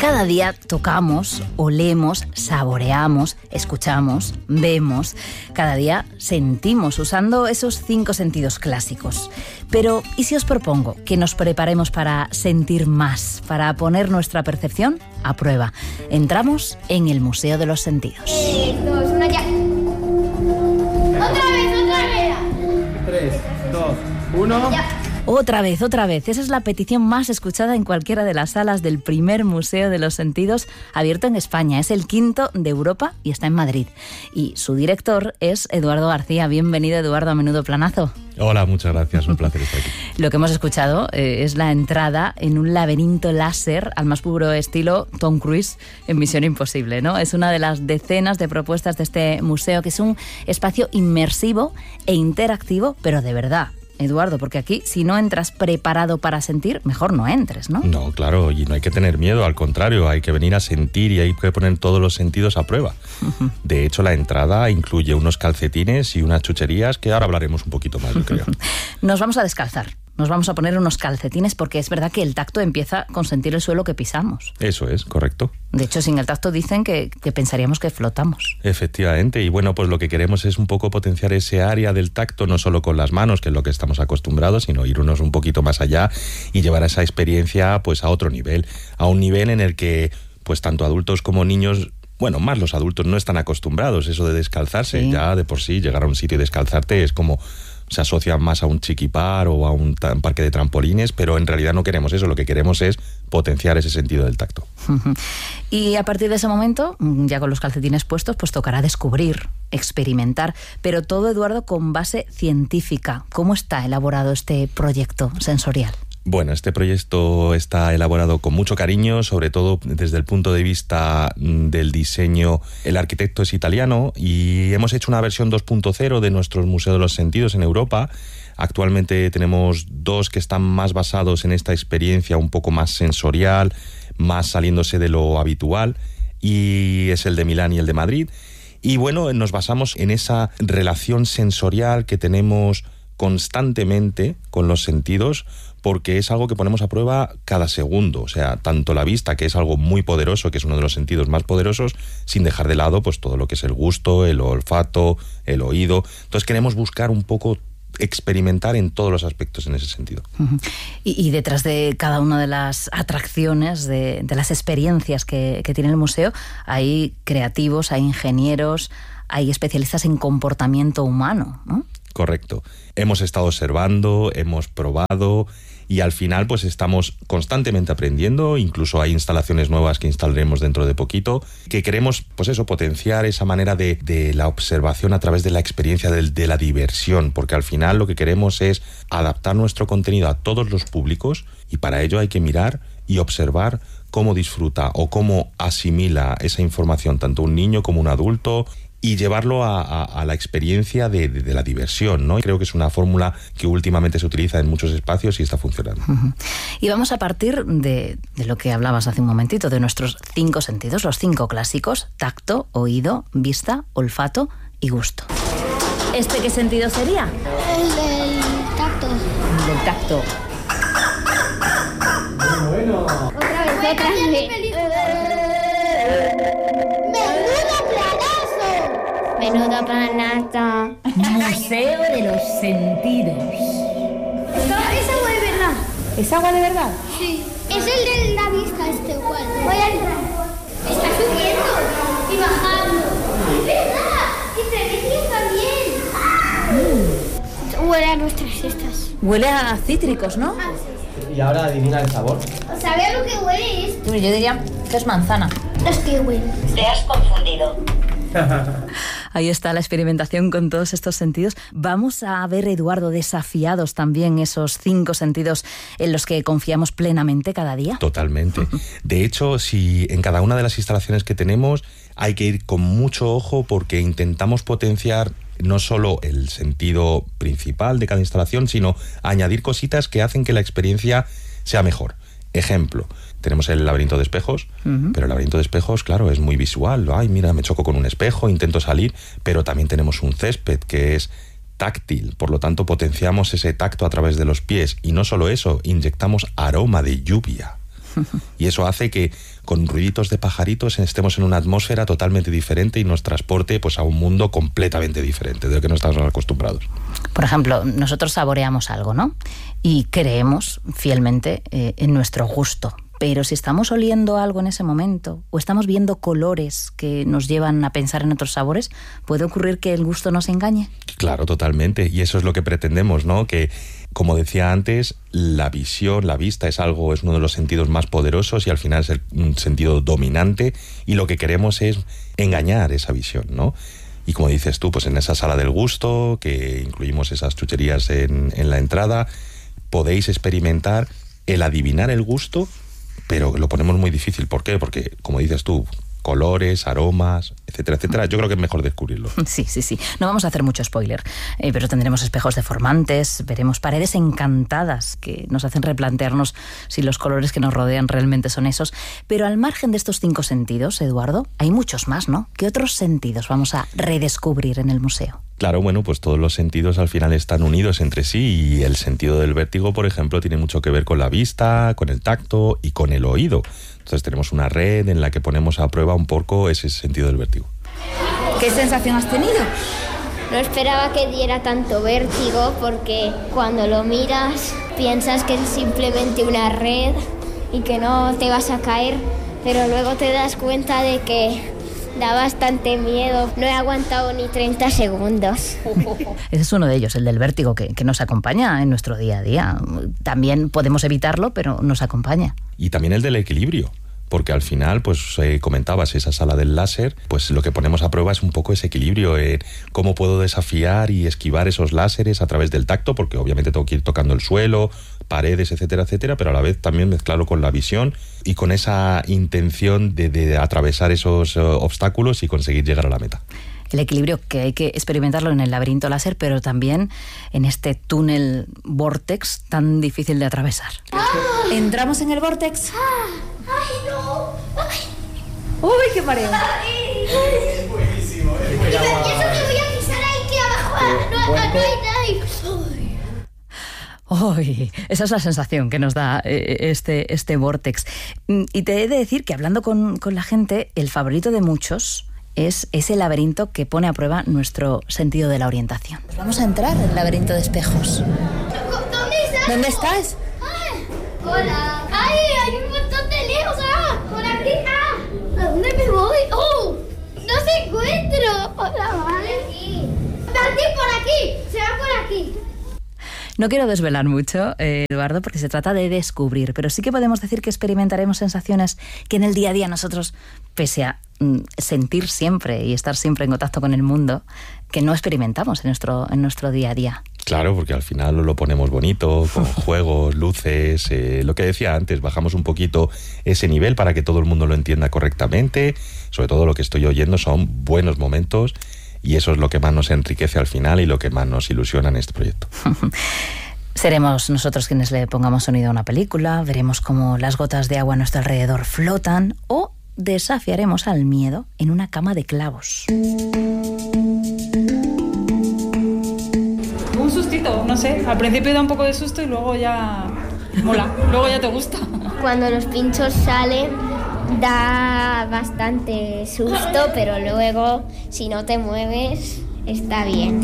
Cada día tocamos, olemos, saboreamos, escuchamos, vemos. Cada día sentimos usando esos 5 sentidos clásicos. Pero, ¿y si os propongo que nos preparemos para sentir más, para poner nuestra percepción a prueba? Entramos en el Museo de los Sentidos. 3, 2, 1, ya. ¡Otra vez! 3, 2, 1... Ya. Otra vez. Esa es la petición más escuchada en cualquiera de las salas del primer Museo de los Sentidos abierto en España. Es el 5º de Europa y está en Madrid. Y su director es Eduardo García. Bienvenido, Eduardo, a Menudo Planazo. Hola, muchas gracias. Un placer estar aquí. Lo que hemos escuchado es la entrada en un laberinto láser al más puro estilo Tom Cruise en Misión Imposible, ¿no? Es una de las decenas de propuestas de este museo, que es un espacio inmersivo e interactivo, pero de verdad. Eduardo, porque aquí, si no entras preparado para sentir, mejor no entres, ¿no? No, claro, y no hay que tener miedo, al contrario, hay que venir a sentir y hay que poner todos los sentidos a prueba. De hecho, la entrada incluye unos calcetines y unas chucherías que ahora hablaremos un poquito más, yo creo. Nos vamos a descalzar. Nos vamos a poner unos calcetines porque es verdad que el tacto empieza con sentir el suelo que pisamos. Eso es, correcto. De hecho, sin el tacto dicen que pensaríamos que flotamos. Efectivamente, y bueno, pues lo que queremos es un poco potenciar ese área del tacto, no solo con las manos, que es lo que estamos acostumbrados, sino irnos un poquito más allá y llevar esa experiencia pues a otro nivel, a un nivel en el que pues tanto adultos como niños, bueno, más los adultos no están acostumbrados, eso de descalzarse, sí. Ya de por sí llegar a un sitio y descalzarte es como... se asocia más a un chiquipar o a un parque de trampolines, pero en realidad no queremos eso, lo que queremos es potenciar ese sentido del tacto. Y a partir de ese momento, ya con los calcetines puestos, pues tocará descubrir, experimentar, pero todo, Eduardo, con base científica. ¿Cómo está elaborado este proyecto sensorial? Bueno, este proyecto está elaborado con mucho cariño, sobre todo desde el punto de vista del diseño. El arquitecto es italiano y hemos hecho una versión 2.0 de nuestros Museos de los Sentidos en Europa. Actualmente tenemos 2 que están más basados en esta experiencia un poco más sensorial, más saliéndose de lo habitual, y es el de Milán y el de Madrid. Y bueno, nos basamos en esa relación sensorial que tenemos constantemente con los sentidos, porque es algo que ponemos a prueba cada segundo, o sea, tanto la vista, que es algo muy poderoso, que es uno de los sentidos más poderosos, sin dejar de lado pues todo lo que es el gusto, el olfato, el oído. Entonces queremos buscar un poco experimentar en todos los aspectos en ese sentido. Y detrás de cada una de las atracciones, de las experiencias que tiene el museo, hay creativos, hay ingenieros, hay especialistas en comportamiento humano, ¿no? Correcto. Hemos estado observando, hemos probado y al final pues estamos constantemente aprendiendo. Incluso hay instalaciones nuevas que instalaremos dentro de poquito, que queremos pues eso, potenciar esa manera de la observación a través de la experiencia de la diversión, porque al final lo que queremos es adaptar nuestro contenido a todos los públicos y para ello hay que mirar y observar cómo disfruta o cómo asimila esa información tanto un niño como un adulto, y llevarlo a la experiencia de la diversión, ¿no? Y creo que es una fórmula que últimamente se utiliza en muchos espacios y está funcionando. Y vamos a partir de lo que hablabas hace un momentito, de nuestros 5 sentidos, los 5 clásicos: tacto, oído, vista, olfato y gusto. ¿Este qué sentido sería? El del tacto. El del tacto. Bueno. Otra vez. Menudo planazo. Museo de los Sentidos. Es agua de verdad. ¿Es agua de verdad? Sí. Es el de la vista, igual. Voy a entrar. Está subiendo y bajando. ¡Es verdad! ¡Y se ve también! Huele a nuestras cestas. Huele a cítricos, ¿no? Y ahora adivina el sabor. ¿Sabe a lo que huele esto? Yo diría que es manzana. Es que huele. Te has confundido. Ahí está la experimentación con todos estos sentidos. Vamos a ver, Eduardo, desafiados también esos 5 sentidos en los que confiamos plenamente cada día. Totalmente. De hecho, si en cada una de las instalaciones que tenemos hay que ir con mucho ojo, porque intentamos potenciar no solo el sentido principal de cada instalación, sino añadir cositas que hacen que la experiencia sea mejor. Ejemplo, tenemos el laberinto de espejos, pero el laberinto de espejos, claro, es muy visual. Ay, mira, me choco con un espejo, intento salir, pero también tenemos un césped que es táctil, por lo tanto potenciamos ese tacto a través de los pies, y no solo eso, inyectamos aroma de lluvia. Y eso hace que con ruiditos de pajaritos estemos en una atmósfera totalmente diferente y nos transporte pues a un mundo completamente diferente de lo que no estamos acostumbrados. Por ejemplo, nosotros saboreamos algo, ¿no? Y creemos fielmente en nuestro gusto. Pero si estamos oliendo algo en ese momento o estamos viendo colores que nos llevan a pensar en otros sabores, ¿puede ocurrir que el gusto nos engañe? Claro, totalmente. Y eso es lo que pretendemos, ¿no? Que, como decía antes, la visión, la vista es uno de los sentidos más poderosos y al final es un sentido dominante y lo que queremos es engañar esa visión, ¿no? Y como dices tú, pues en esa sala del gusto, que incluimos esas chucherías en la entrada, podéis experimentar el adivinar el gusto, pero lo ponemos muy difícil. ¿Por qué? Porque, como dices tú, colores, aromas, etcétera, etcétera. Yo creo que es mejor descubrirlo. Sí. No vamos a hacer mucho spoiler, pero tendremos espejos deformantes, veremos paredes encantadas que nos hacen replantearnos si los colores que nos rodean realmente son esos. Pero al margen de estos 5 sentidos, Eduardo, hay muchos más, ¿no? ¿Qué otros sentidos vamos a redescubrir en el museo? Claro, bueno, pues todos los sentidos al final están unidos entre sí y el sentido del vértigo, por ejemplo, tiene mucho que ver con la vista, con el tacto y con el oído. Entonces tenemos una red en la que ponemos a prueba un poco ese sentido del vértigo. ¿Qué sensación has tenido? No esperaba que diera tanto vértigo porque cuando lo miras piensas que es simplemente una red y que no te vas a caer, pero luego te das cuenta de que da bastante miedo. No he aguantado ni 30 segundos. Ese es uno de ellos, el del vértigo, que nos acompaña en nuestro día a día. También podemos evitarlo, pero nos acompaña. Y también el del equilibrio. Porque al final, pues comentabas esa sala del láser, pues lo que ponemos a prueba es un poco ese equilibrio en cómo puedo desafiar y esquivar esos láseres a través del tacto, porque obviamente tengo que ir tocando el suelo, paredes, etcétera, etcétera, pero a la vez también mezclarlo con la visión y con esa intención de atravesar esos obstáculos y conseguir llegar a la meta. El equilibrio que hay que experimentarlo en el laberinto láser, pero también en este túnel vortex tan difícil de atravesar. ¿Entramos en el vortex? ¡Ay, no! ¡Ay! ¡Uy, qué mareo! Es buenísimo, ¿eh? Y eso que voy a pisar ahí, que abajo no hay nadie. ¡Uy! Esa es la sensación que nos da este vortex. Y te he de decir que hablando con la gente, el favorito de muchos es ese laberinto que pone a prueba nuestro sentido de la orientación. Vamos a entrar en el laberinto de espejos. ¿Dónde estás? Hola. ¡Ay, hay un montón de lejos! ¡Ah! ¡Por aquí! ¡Ah! ¿A dónde me voy? ¡Oh! ¡No se encuentro! ¡Hola, vale! ¡Martín, por aquí! ¡Se va por aquí! No quiero desvelar mucho, Eduardo, porque se trata de descubrir, pero sí que podemos decir que experimentaremos sensaciones que en el día a día nosotros, pese a sentir siempre y estar siempre en contacto con el mundo, que no experimentamos en nuestro día a día. Claro, porque al final lo ponemos bonito, con juegos, luces, lo que decía antes, bajamos un poquito ese nivel para que todo el mundo lo entienda correctamente. Sobre todo lo que estoy oyendo son buenos momentos y eso es lo que más nos enriquece al final y lo que más nos ilusiona en este proyecto. Seremos nosotros quienes le pongamos sonido a una película, veremos cómo las gotas de agua a nuestro alrededor flotan o desafiaremos al miedo en una cama de clavos. Un sustito, no sé, al principio da un poco de susto y luego ya mola, luego ya te gusta. Cuando los pinchos salen da bastante susto, pero luego si no te mueves está bien.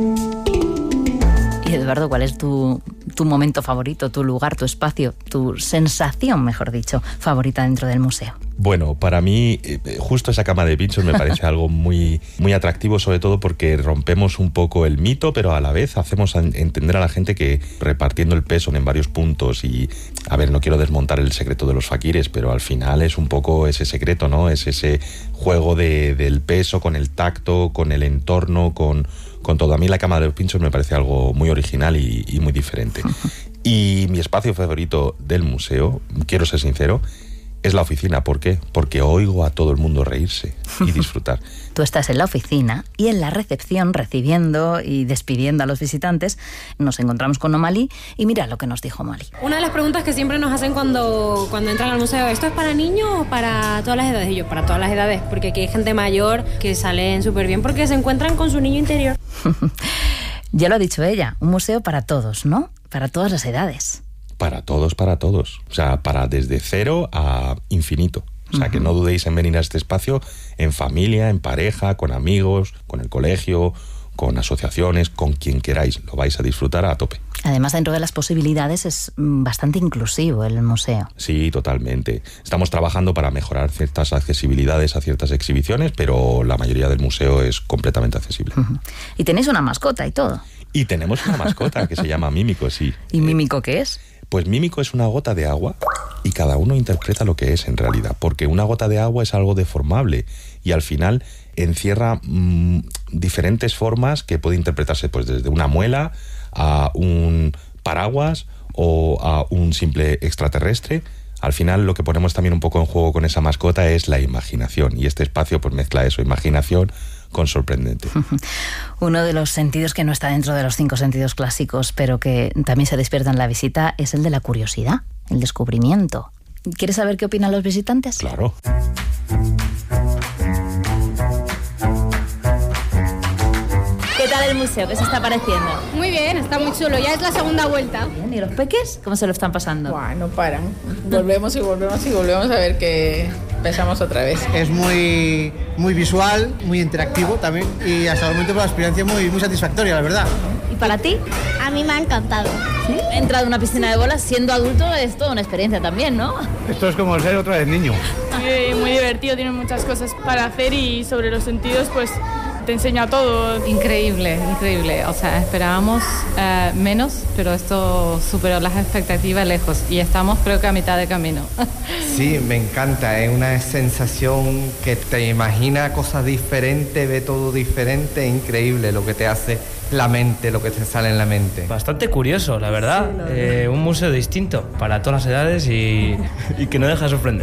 Y Eduardo, ¿cuál es tu momento favorito, tu lugar, tu espacio, tu sensación, mejor dicho, favorita dentro del museo? Bueno, para mí justo esa cama de pinchos me parece algo muy, muy atractivo, sobre todo porque rompemos un poco el mito, pero a la vez hacemos entender a la gente que repartiendo el peso en varios puntos y, a ver, no quiero desmontar el secreto de los faquires, pero al final es un poco ese secreto, ¿no? Es ese juego del peso con el tacto, con el entorno, con todo. A mí la cama de pinchos me parece algo muy original y muy diferente. Y mi espacio favorito del museo, quiero ser sincero, es la oficina. ¿Por qué? Porque oigo a todo el mundo reírse y disfrutar. Tú estás en la oficina y en la recepción, recibiendo y despidiendo a los visitantes, nos encontramos con Omali y mira lo que nos dijo Omali. Una de las preguntas que siempre nos hacen cuando entran al museo, ¿esto es para niños o para todas las edades? Y yo, para todas las edades, porque aquí hay gente mayor que salen súper bien porque se encuentran con su niño interior. Ya lo ha dicho ella, un museo para todos, ¿no? Para todas las edades. Para todos. O sea, para desde 0 a infinito. O sea, que no dudéis en venir a este espacio en familia, en pareja, con amigos, con el colegio, con asociaciones, con quien queráis. Lo vais a disfrutar a tope. Además, dentro de las posibilidades es bastante inclusivo el museo. Sí, totalmente. Estamos trabajando para mejorar ciertas accesibilidades a ciertas exhibiciones, pero la mayoría del museo es completamente accesible. Y tenéis una mascota y todo. Y tenemos una mascota que se llama Mímico, sí. ¿Y Mímico qué es? Pues Mímico es una gota de agua y cada uno interpreta lo que es en realidad, porque una gota de agua es algo deformable y al final encierra diferentes formas que puede interpretarse pues desde una muela a un paraguas o a un simple extraterrestre. Al final lo que ponemos también un poco en juego con esa mascota es la imaginación, y este espacio pues mezcla eso, imaginación con sorprendente. Uno de los sentidos que no está dentro de los 5 sentidos clásicos, pero que también se despierta en la visita, es el de la curiosidad, el descubrimiento. ¿Quieres saber qué opinan los visitantes? Claro. ¿Qué tal el museo? ¿Qué se está pareciendo? Muy bien, está muy chulo. Ya es la segunda vuelta. Bien, ¿y los peques? ¿Cómo se lo están pasando? Buah, no paran. Volvemos y volvemos a ver que empezamos otra vez. Es muy visual, muy interactivo también y hasta el momento la experiencia muy satisfactoria, la verdad. ¿Y para ti? A mí me ha encantado. ¿Sí? He entrado en una piscina de bolas siendo adulto, es toda una experiencia también, ¿no? Esto es como ser otra vez niño. Muy divertido, tiene muchas cosas para hacer y sobre los sentidos pues te enseña todo. Increíble. O sea, esperábamos menos, pero esto superó las expectativas lejos y estamos creo que a mitad de camino. Sí, me encanta, es una sensación que te imagina cosas diferentes, ve todo diferente, es increíble lo que te hace la mente, lo que te sale en la mente. Bastante curioso, la verdad. Un museo distinto para todas las edades y que no deja de sorprender.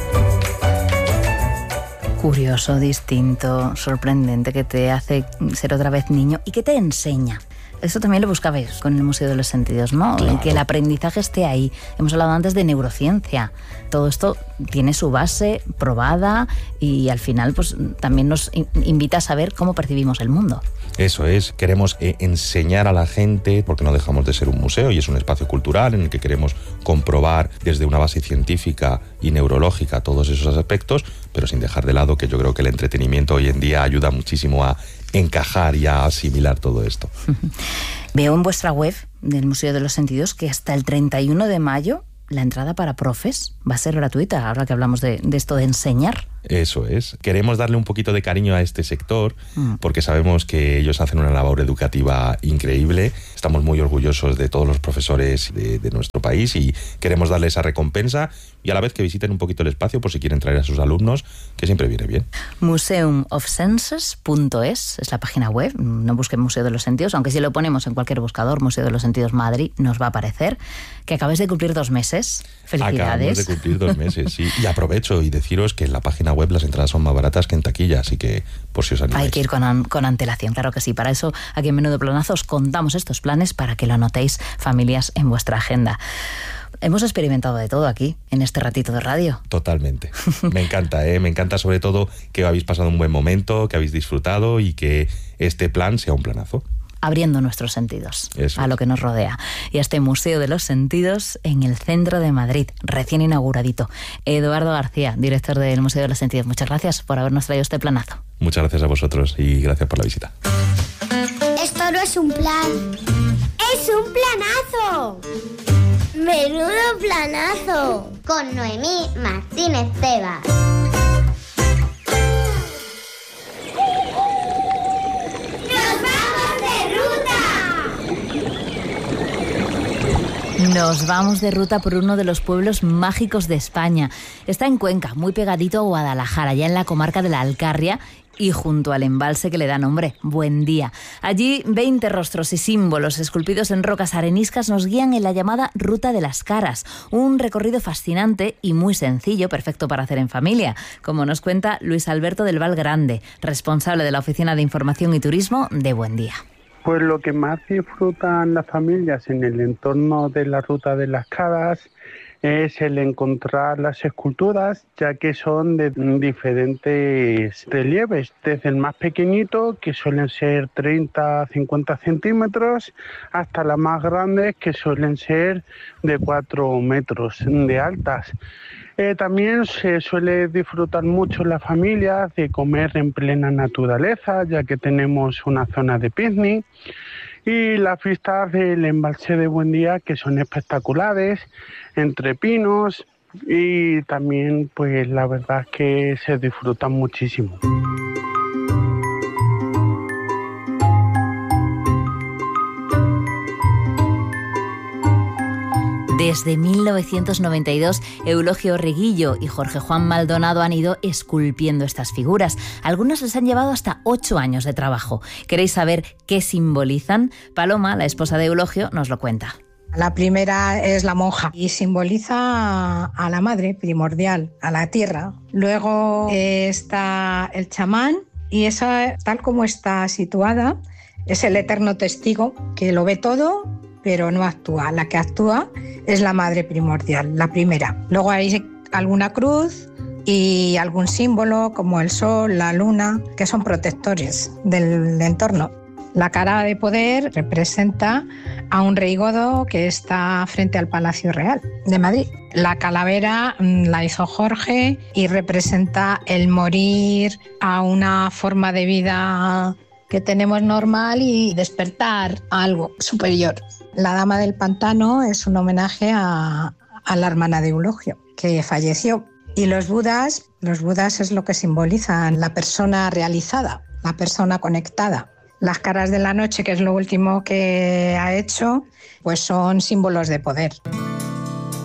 Curioso, distinto, sorprendente, que te hace ser otra vez niño y que te enseña. Eso también lo buscabais con el Museo de los Sentidos, ¿no? Claro. Que el aprendizaje esté ahí. Hemos hablado antes de neurociencia. Todo esto tiene su base probada y al final pues también nos invita a saber cómo percibimos el mundo. Eso es, queremos enseñar a la gente, porque no dejamos de ser un museo y es un espacio cultural en el que queremos comprobar desde una base científica y neurológica todos esos aspectos, pero sin dejar de lado que yo creo que el entretenimiento hoy en día ayuda muchísimo a encajar y a asimilar todo esto. Veo en vuestra web del Museo de los Sentidos que hasta el 31 de mayo la entrada para profes va a ser gratuita, ahora que hablamos de esto de enseñar. Eso es. Queremos darle un poquito de cariño a este sector porque sabemos que ellos hacen una labor educativa increíble. Estamos muy orgullosos de todos los profesores de nuestro país y queremos darle esa recompensa y a la vez que visiten un poquito el espacio por si quieren traer a sus alumnos, que siempre viene bien. Museumofsenses.es es la página web. No busquen Museo de los Sentidos, aunque si lo ponemos en cualquier buscador, Museo de los Sentidos Madrid, nos va a aparecer. Que acabáis de cumplir 2 meses. Felicidades. Acabamos de cumplir 2 meses, sí. Y aprovecho y deciros que en la página web las entradas son más baratas que en taquilla, así que por si os animáis. Hay que ir con antelación, claro que sí. Para eso, aquí en Menudo Planazo os contamos estos planes para que lo anotéis, familias, en vuestra agenda. Hemos experimentado de todo aquí, en este ratito de radio. Totalmente. Me encanta, me encanta sobre todo que habéis pasado un buen momento, que habéis disfrutado y que este plan sea un planazo. Abriendo nuestros sentidos a lo que nos rodea. Y a este Museo de los Sentidos en el centro de Madrid, recién inauguradito. Eduardo García, director del Museo de los Sentidos, muchas gracias por habernos traído este planazo. Muchas gracias a vosotros y gracias por la visita. Esto no es un plan, es un planazo. Menudo planazo. Con Noemí Martínez Tebas. Nos vamos de ruta por uno de los pueblos mágicos de España. Está en Cuenca, muy pegadito a Guadalajara, ya en la comarca de la Alcarria y junto al embalse que le da nombre, Buendía. Allí 20 rostros y símbolos esculpidos en rocas areniscas nos guían en la llamada Ruta de las Caras, un recorrido fascinante y muy sencillo, perfecto para hacer en familia, como nos cuenta Luis Alberto del Val Grande, responsable de la Oficina de Información y Turismo de Buendía. Pues lo que más disfrutan las familias en el entorno de la Ruta de las Caras es el encontrar las esculturas, ya que son de diferentes relieves, desde el más pequeñito, que suelen ser 30 a 50 centímetros, hasta las más grandes, que suelen ser de 4 metros de altas. También se suele disfrutar mucho en la familia de comer en plena naturaleza, ya que tenemos una zona de picnic, y las vistas del embalse de Buendía, que son espectaculares, entre pinos, y también pues la verdad es que se disfrutan muchísimo. Desde 1992, Eulogio Reguillo y Jorge Juan Maldonado han ido esculpiendo estas figuras. Algunos les han llevado hasta 8 años de trabajo. ¿Queréis saber qué simbolizan? Paloma, la esposa de Eulogio, nos lo cuenta. La primera es la monja y simboliza a la madre primordial, a la tierra. Luego está el chamán y esa, tal como está situada, es el eterno testigo que lo ve todo, pero no actúa. La que actúa es la madre primordial, la primera. Luego hay alguna cruz y algún símbolo como el sol, la luna, que son protectores del entorno. La cara de poder representa a un rey godo que está frente al Palacio Real de Madrid. La calavera la hizo Jorge y representa el morir a una forma de vida que tenemos normal y despertar a algo superior. La Dama del Pantano es un homenaje a la hermana de Eulogio, que falleció. Y los budas es lo que simbolizan la persona realizada, la persona conectada. Las caras de la noche, que es lo último que ha hecho, pues son símbolos de poder.